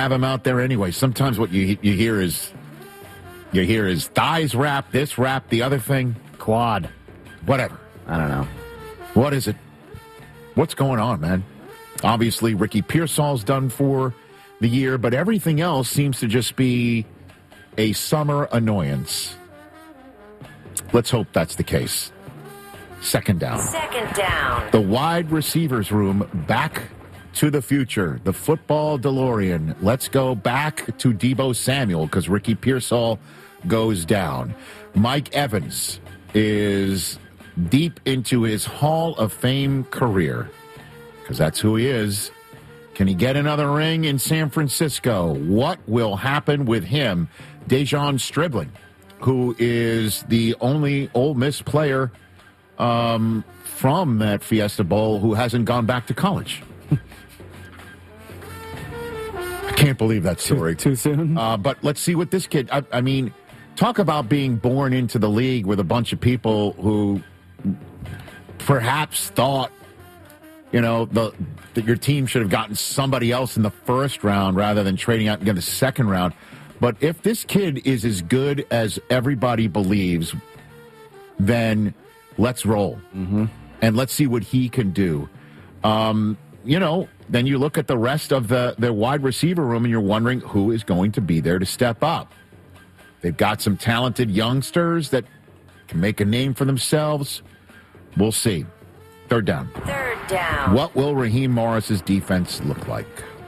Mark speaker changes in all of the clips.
Speaker 1: have him out there anyway? Sometimes what you hear is thighs wrap, this wrap, the other thing.
Speaker 2: Quad.
Speaker 1: Whatever.
Speaker 2: I don't know.
Speaker 1: What is it? What's going on, man? Obviously, Ricky Pearsall's done for the year, but everything else seems to just be a summer annoyance. Let's hope that's the case. Second down. The wide receivers room back to the future. The football DeLorean. Let's go back to Deebo Samuel because Ricky Pearsall goes down. Mike Evans is deep into his Hall of Fame career because that's who he is. Can he get another ring in San Francisco? What will happen with him? Dejon Stribling, who is the only Ole Miss player from that Fiesta Bowl who hasn't gone back to college. I can't believe that story.
Speaker 2: Too soon?
Speaker 1: But let's see what this kid... I mean, talk about being born into the league with a bunch of people who perhaps thought, that your team should have gotten somebody else in the first round rather than trading out and get the second round. But if this kid is as good as everybody believes, then let's roll. Mm-hmm. And let's see what he can do. Then you look at the rest of the wide receiver room and you're wondering who is going to be there to step up. They've got some talented youngsters that can make a name for themselves. We'll see. Third down. What will Raheem Morris's defense look like?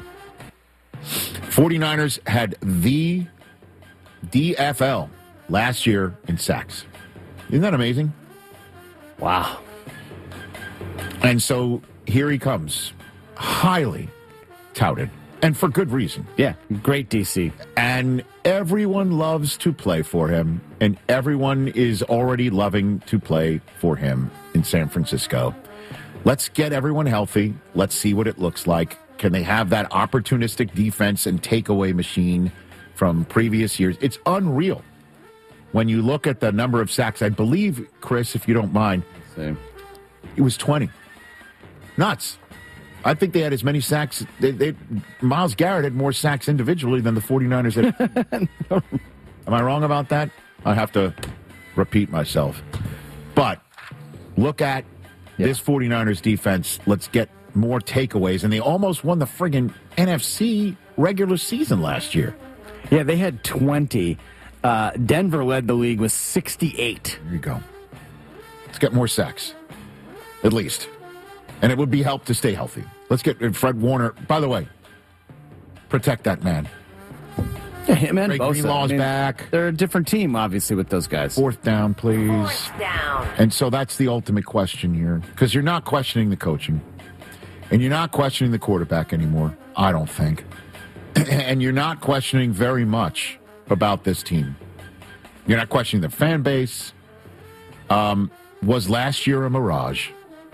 Speaker 1: 49ers had the DFL last year in sacks. Isn't that amazing?
Speaker 2: Wow.
Speaker 1: And so here he comes. Highly touted. And for good reason.
Speaker 2: Yeah, great DC.
Speaker 1: And everyone loves to play for him. And everyone is already loving to play for him in San Francisco. Let's get everyone healthy. Let's see what it looks like. Can they have that opportunistic defense and takeaway machine from previous years? It's unreal. When you look at the number of sacks, I believe, Chris, if you don't mind,
Speaker 2: same.
Speaker 1: It was 20. Nuts. I think they had as many sacks. Myles Garrett had more sacks individually than the 49ers had. Am I wrong about that? I have to repeat myself. But look at this 49ers defense. Let's get more takeaways. And they almost won the friggin' NFC regular season last year.
Speaker 2: Yeah, they had 20. Denver led the league with 68.
Speaker 1: There you go. Let's get more sacks. At least. And it would be help to stay healthy. Let's get Fred Warner. By the way, protect that man.
Speaker 2: Yeah, him and
Speaker 1: Ray
Speaker 2: Bosa.
Speaker 1: Greenlaw's back.
Speaker 2: They're a different team, obviously, with those guys.
Speaker 1: Fourth down, please. And so that's the ultimate question here. Because you're not questioning the coaching. And you're not questioning the quarterback anymore, I don't think. And you're not questioning very much about this team. You're not questioning the fan base. Was last year a mirage?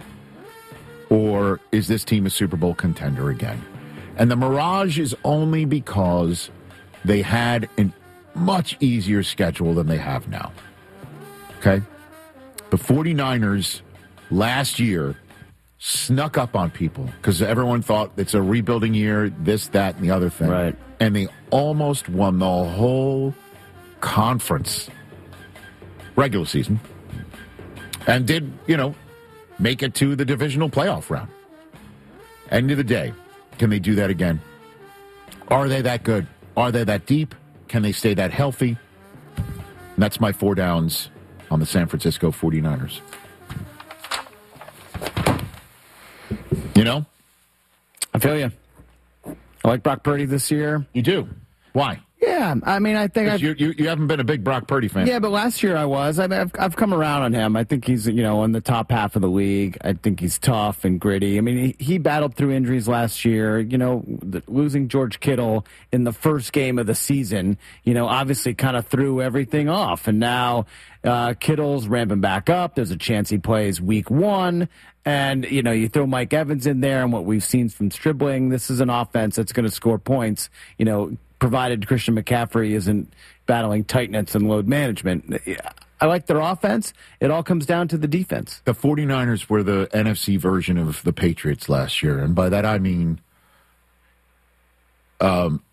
Speaker 1: Or is this team a Super Bowl contender again? And the mirage is only because they had a much easier schedule than they have now. Okay? The 49ers last year snuck up on people because everyone thought it's a rebuilding year, this, that, and the other thing.
Speaker 2: Right.
Speaker 1: And they almost won the whole conference regular season and did, make it to the divisional playoff round. End of the day, can they do that again? Are they that good? Are they that deep? Can they stay that healthy? And that's my 4 downs on the San Francisco 49ers.
Speaker 2: I feel you. I like Brock Purdy this year.
Speaker 1: You do? Why?
Speaker 2: Yeah, I mean, I think
Speaker 1: you haven't been a big Brock Purdy fan.
Speaker 2: Yeah, but last year I was. I've come around on him. I think he's in the top half of the league. I think he's tough and gritty. I mean, he battled through injuries last year. Losing George Kittle in the first game of the season, obviously kind of threw everything off. And now Kittle's ramping back up. There's a chance he plays week 1. And, you throw Mike Evans in there and what we've seen from Stribling. This is an offense that's going to score points, provided Christian McCaffrey isn't battling tight nets and load management. I like their offense. It all comes down to the defense.
Speaker 1: The 49ers were the NFC version of the Patriots last year. And by that I mean